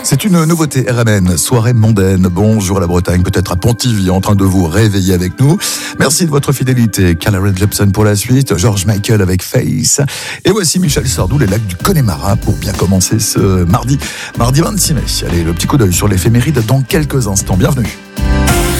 C'est une nouveauté RMN, soirée mondaine. Bonjour à la Bretagne, peut-être à Pontivy, en train de vous réveiller avec nous. Merci de votre fidélité. Karen Jepsen pour la suite, George Michael avec Face. Et voici Michel Sardou, les lacs du Connemara, pour bien commencer ce mardi 26 mai. Allez, le petit coup d'œil sur l'éphéméride dans quelques instants. Bienvenue.